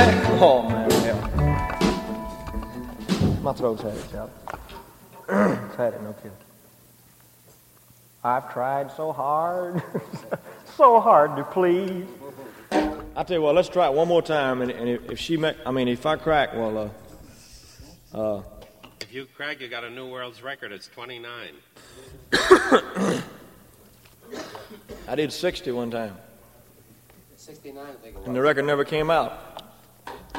Oh, man, hell. My throat's had it, Chuck. It's had it, no kidding. I've tried so hard, so hard to please. I tell you what, let's try it one more time, and if I crack, well, If you crack, you got a new world's record. It's 29. I did 60 one time. 69, I think it was. And the record never came out.